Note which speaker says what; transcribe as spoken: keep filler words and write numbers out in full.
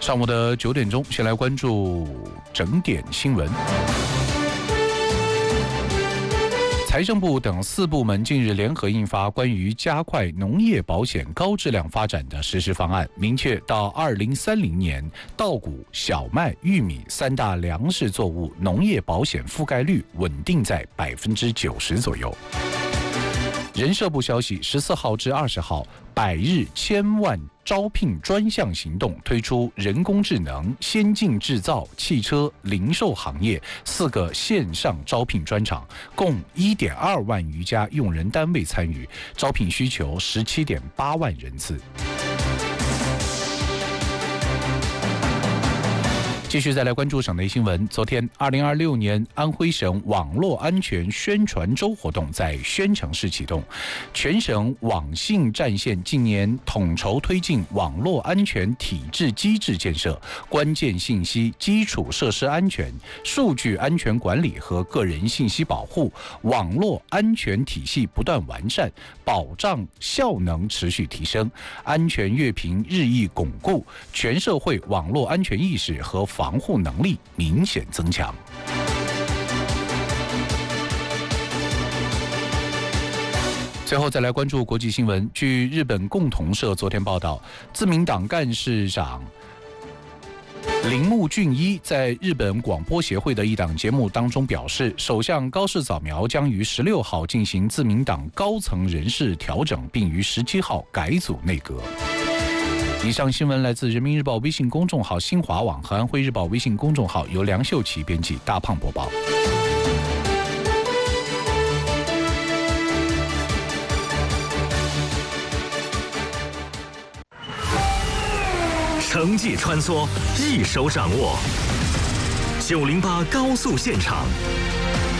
Speaker 1: 上午的九点钟，先来关注整点新闻。财政部等四部门近日联合印发关于加快农业保险高质量发展的实施方案，明确到二零三零年，稻谷、小麦、玉米三大粮食作物农业保险覆盖率稳定在百分之九十左右。人社部消息，十四号至二十号，百日千万招聘专项行动推出人工智能、先进制造、汽车、零售行业四个线上招聘专场，共一点二万余家用人单位参与，招聘需求十七点八万人次。继续再来关注省内新闻。昨天，二零二六年安徽省网络安全宣传周活动在宣城市启动。全省网信战线近年统筹推进网络安全体制机制建设，关键信息基础设施安全、数据安全管理和个人信息保护、网络安全体系不断完善，保障效能持续提升，安全乐评日益巩固，全社会网络安全意识和防护能力明显增强。最后再来关注国际新闻。据日本共同社昨天报道，自民党干事长铃木俊一在日本广播协会的一档节目当中表示，首相高市早苗将于十六号进行自民党高层人事调整，并于十七号改组内阁。以上新闻来自人民日报微信公众号、新华网和安徽日报微信公众号，由梁秀琪编辑，大胖播报。
Speaker 2: 城际穿梭，一手掌握。九零八高速现场，